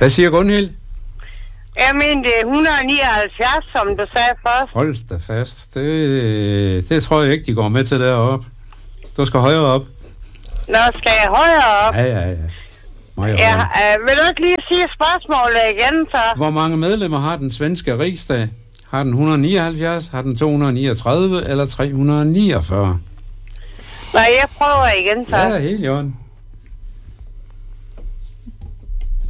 Hvad siger Gunhild? Jeg mener, det er 179, som du sagde først. Hold da fast. Det tror jeg ikke, de går med til deroppe. Du skal højere op. Nå, skal jeg højere op? Ja. Vil du ikke lige sige spørgsmålet igen, så? Hvor mange medlemmer har den svenske rigsdag? Har den 179, har den 239 eller 349? Nej, jeg prøver igen, så. Ja, helt i orden.